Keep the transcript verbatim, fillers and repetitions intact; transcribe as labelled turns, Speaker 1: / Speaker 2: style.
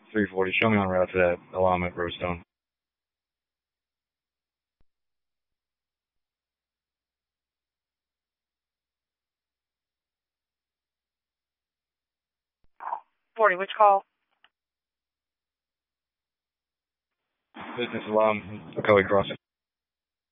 Speaker 1: three forty. Show me on route to that alarm at Rosestone.
Speaker 2: forty, which call?
Speaker 1: Business alarm, Coe Crossing.